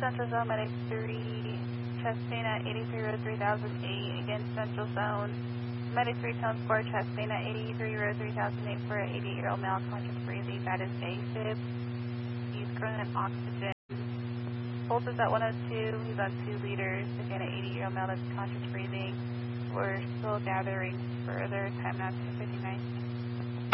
Central Zone, Medic 3, chest pain at 83 Road 3008, again Central Zone. Medic 3, tone score, chest pain at 83 Road 3008 for an 88-year-old male conscious breathing. That is AFib. He's currently on oxygen. Pulse is at 102. He's on 2 liters. Again, an 80-year-old male that's conscious breathing. We're still gathering further. Time now 2:59.